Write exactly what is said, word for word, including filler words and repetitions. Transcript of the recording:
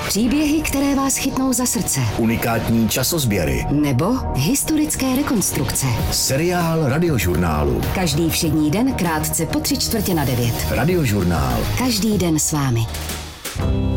Příběhy, které vás chytnou za srdce. Unikátní časozběry. Nebo historické rekonstrukce. Seriál Radiožurnálu. Každý všední den krátce po tři čtvrtě na devět. Radiožurnál. Každý den s vámi.